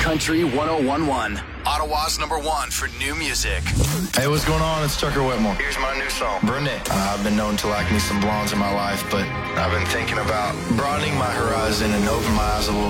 Country 101.1. Ottawa's #1 for new music. Hey, what's going on? It's Tucker Whitmore. Here's my new song, Brunette. I've been known to like me some blondes in my life, but I've been thinking about broadening my horizon and open my eyes a little